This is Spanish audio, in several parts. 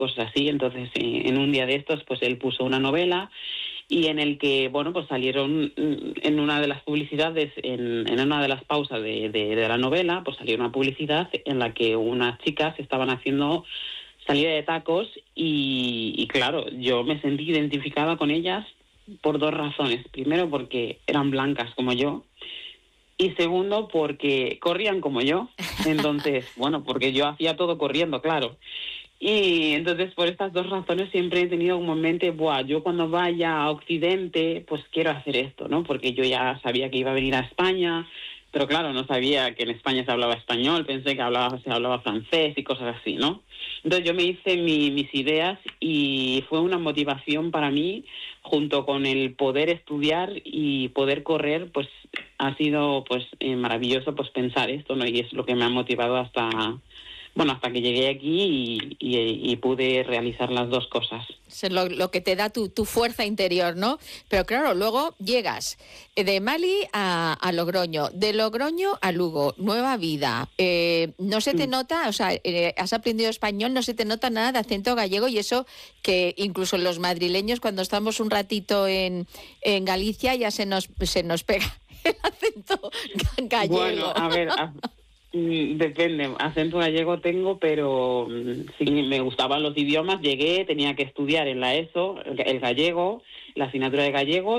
cosas así. Entonces, en un día de estos, pues él puso una novela y en el que, bueno, pues salieron en una de las publicidades, en una de las pausas de la novela, pues salió una publicidad en la que unas chicas estaban haciendo salida de tacos y claro, yo me sentí identificada con ellas por dos razones. Primero, porque eran blancas como yo, y segundo, porque corrían como yo. Entonces, bueno, porque yo hacía todo corriendo, claro. Y entonces, por estas dos razones, siempre he tenido como en mente, yo cuando vaya a Occidente, pues quiero hacer esto, ¿no? Porque yo ya sabía que iba a venir a España, pero claro, no sabía que en España se hablaba español, pensé que se hablaba francés y cosas así, ¿no? Entonces yo me hice mis ideas y fue una motivación para mí, junto con el poder estudiar y poder correr, pues ha sido pues maravilloso pues pensar esto, ¿no? Y es lo que me ha motivado hasta que llegué aquí y pude realizar las dos cosas. Es lo que te da tu fuerza interior, ¿no? Pero claro, luego llegas de Mali a Logroño, de Logroño a Lugo, nueva vida. No se te nota, o sea, has aprendido español, no se te nota nada de acento gallego, y eso que incluso los madrileños, cuando estamos un ratito en Galicia, ya se nos pega el acento gallego. Bueno, a ver... Depende, acento gallego tengo, pero sí me gustaban los idiomas, llegué, tenía que estudiar en la ESO el gallego, la asignatura de gallego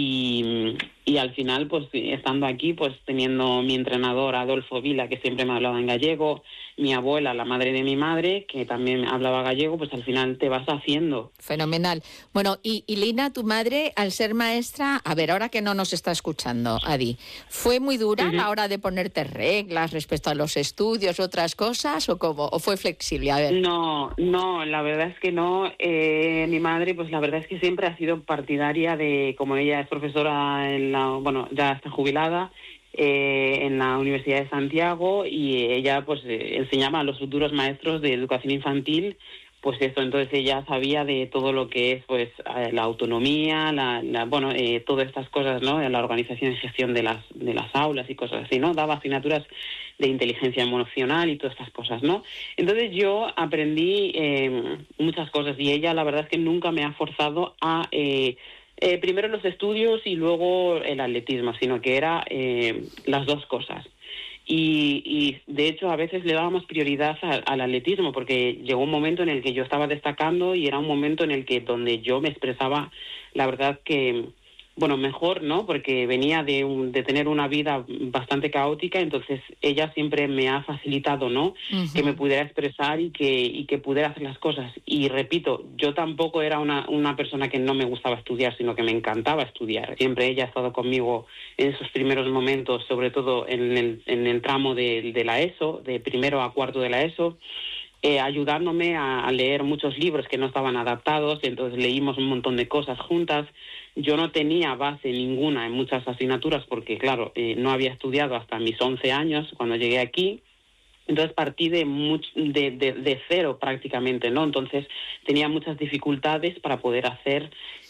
y al final, pues estando aquí, pues teniendo mi entrenador Adolfo Vila, que siempre me hablaba en gallego, mi abuela, la madre de mi madre, que también hablaba gallego, pues al final te vas haciendo. Fenomenal. Bueno, y Lina, tu madre, al ser maestra, a ver, ahora que no nos está escuchando, Adi, ¿fue muy dura a la hora de ponerte reglas respecto a los estudios, otras cosas, o cómo? ¿O fue flexible? A ver. No, la verdad es que no. Mi madre, pues la verdad es que siempre ha sido partidaria de, como ella es profesora ya está jubilada, en la Universidad de Santiago, y ella pues enseñaba a los futuros maestros de educación infantil, pues eso. Entonces ella sabía de todo lo que es pues la autonomía, todas estas cosas, ¿no? La organización y gestión de las aulas y cosas así, ¿no? Daba asignaturas de inteligencia emocional y todas estas cosas, ¿no? Entonces yo aprendí muchas cosas, y ella la verdad es que nunca me ha forzado a primero los estudios y luego el atletismo, sino que era las dos cosas. Y de hecho a veces le dábamos prioridad al atletismo, porque llegó un momento en el que yo estaba destacando y era un momento en el que donde yo me expresaba, la verdad que, mejor, ¿no? Porque venía de tener una vida bastante caótica, entonces ella siempre me ha facilitado, ¿no? Uh-huh. Que me pudiera expresar y que pudiera hacer las cosas. Y repito, yo tampoco era una persona que no me gustaba estudiar, sino que me encantaba estudiar. Siempre ella ha estado conmigo en esos primeros momentos, sobre todo en el tramo de la ESO, de primero a cuarto de la ESO, ayudándome a leer muchos libros que no estaban adaptados, entonces leímos un montón de cosas juntas. Yo no tenía base ninguna en muchas asignaturas porque, claro, no había estudiado hasta mis 11 años cuando llegué aquí. Entonces partí de cero prácticamente, ¿no? Entonces tenía muchas dificultades para poder hacer,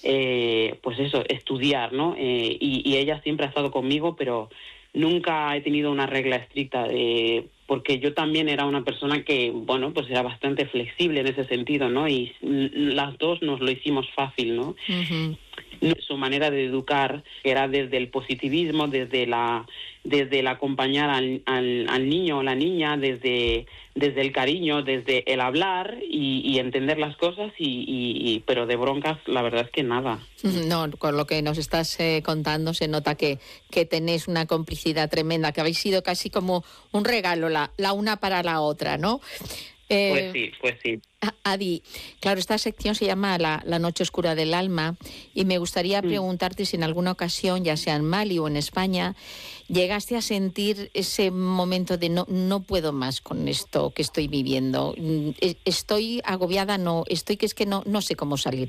estudiar, ¿no? Y ella siempre ha estado conmigo, pero nunca he tenido una regla estricta, porque yo también era una persona que, pues era bastante flexible en ese sentido, ¿no? Y las dos nos lo hicimos fácil, ¿no? Uh-huh. Su manera de educar era desde el positivismo, desde el acompañar al niño o la niña, desde el cariño, desde el hablar y entender las cosas, pero de broncas la verdad es que nada. No, con lo que nos estás contando se nota que tenéis una complicidad tremenda, que habéis sido casi como un regalo la una para la otra, ¿no? Pues sí. Adi, claro, esta sección se llama la Noche Oscura del Alma, y me gustaría preguntarte si en alguna ocasión, ya sea en Mali o en España, llegaste a sentir ese momento de no puedo más con esto que estoy viviendo, estoy agobiada, que no sé cómo salir.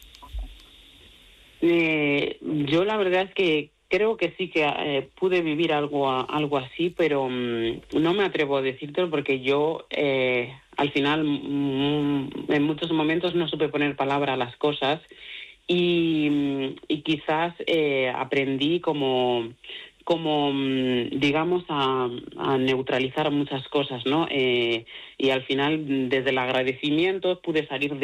Yo la verdad es que creo que sí que pude vivir algo así, pero no me atrevo a decírtelo porque yo al final en muchos momentos no supe poner palabra a las cosas y quizás aprendí como como, digamos, a neutralizar muchas cosas, ¿no? Y al final, desde el agradecimiento, pude salir